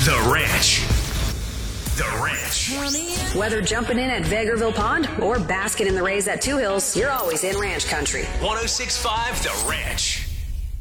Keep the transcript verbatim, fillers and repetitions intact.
The Ranch. The Ranch. Whether jumping in at Vegreville Pond or basking in the rays at Two Hills, you're always in ranch country. one oh six point five The Ranch.